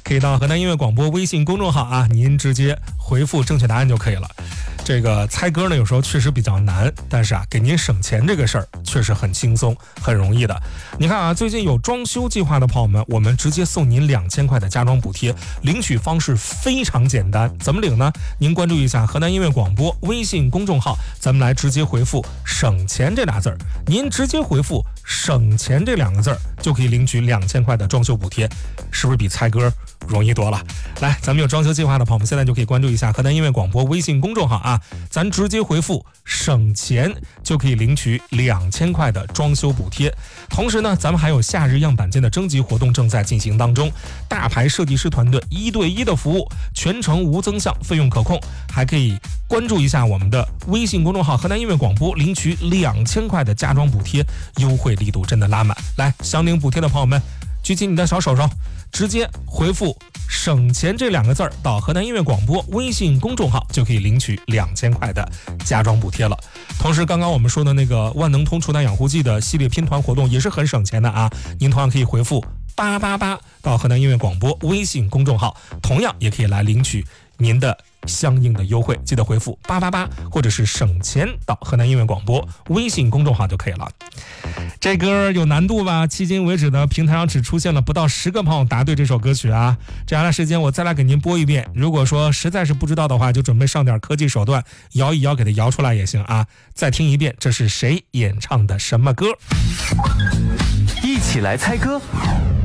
可以到河南音乐广播微信公众号啊，您直接回复正确答案就可以了。这个猜歌呢，有时候确实比较难，但是啊，给您省钱这个事儿确实很轻松、很容易的。你看啊，最近有装修计划的朋友们，我们直接送您2000块的家装补贴，领取方式非常简单，怎么领呢？您关注一下河南音乐广播微信公众号，咱们来直接回复“省钱”这俩字儿，您直接回复“省钱”这2个字儿，就可以领取2000块的装修补贴，是不是比猜歌容易多了？来，咱们有装修计划的朋友们，现在就可以关注一下河南音乐广播微信公众号啊，咱直接回复省钱就可以领取2000块的装修补贴。同时呢，咱们还有夏日样板间的征集活动正在进行当中，大牌设计师团队1对1的服务，全程无增项，费用可控，还可以关注一下我们的微信公众号河南音乐广播，领取2000块的家装补贴，优惠力度真的拉满。来，想领补贴的朋友们，举起你的小手手，直接回复省钱这2个字儿到河南音乐广播微信公众号，就可以领取2000块的家装补贴了。同时刚刚我们说的那个万能通除氮养护剂的系列拼团活动也是很省钱的啊，您同样可以回复888到河南音乐广播微信公众号，同样也可以来领取您的相应的优惠，记得回复888或者是省钱到河南音乐广播微信公众号就可以了。这歌有难度吧？迄今为止呢，平台上只出现了不到10个朋友答对这首歌曲啊。这样的时间我再来给您播一遍，如果说实在是不知道的话，就准备上点科技手段，摇一摇给它摇出来也行啊。再听一遍，这是谁演唱的什么歌？ 一起来猜歌。